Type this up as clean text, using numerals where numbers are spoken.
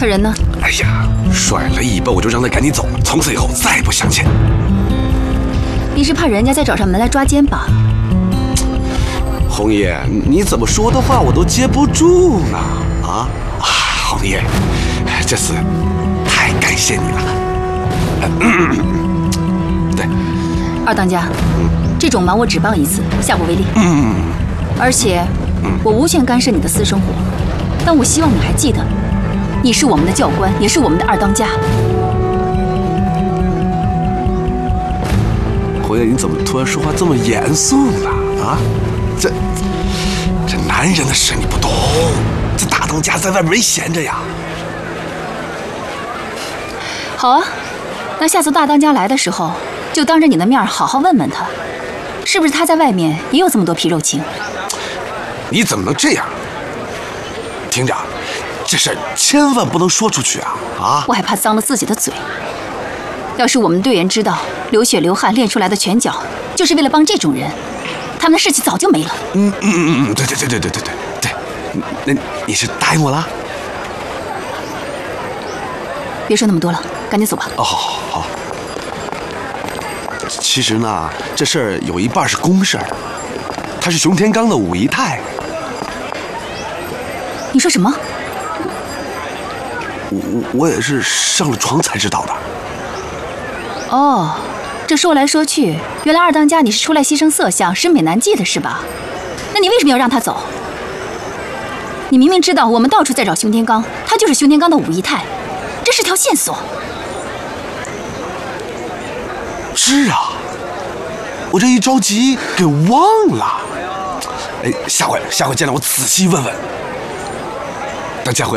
他人呢？ 哎呀，甩了一波我就让他赶紧走，从此以后再不相见。 你是怕人家再找上门来抓奸吧？ 红爷，你怎么说的话我都接不住呢？啊，红爷，这次太感谢你了。对， 二当家，这种忙我只帮一次，下不为例。而且，我无权干涉你的私生活，但我希望你还记得，你是我们的教官，也是我们的二当家。 红爷，你怎么突然说话这么严肃呢？啊，这男人的事你不懂，这大当家在外面没闲着呀。 好啊，那下次大当家来的时候，就当着你的面好好问问他，是不是他在外面也有这么多皮肉情？ 你怎么能这样？听着，这事儿千万不能说出去啊！啊！ 我还怕脏了自己的嘴。要是我们队员知道流血流汗练出来的拳脚就是为了帮这种人，他们的士气早就没了。 对，那你是答应我了？ 别说那么多了，赶紧走吧。 哦，好。其实呢，这事儿有一半是公事儿，他是熊天刚的五姨太。 你说什么？ 我也是上了床才知道的。 哦，这说来说去，原来二当家你是出来牺牲色相、审美难记的是吧？那你为什么要让他走？你明明知道我们到处在找熊天刚，他就是熊天刚的五姨太，这是条线索。 是啊，我这一着急给忘了。哎，下回见了我仔细问问。等下回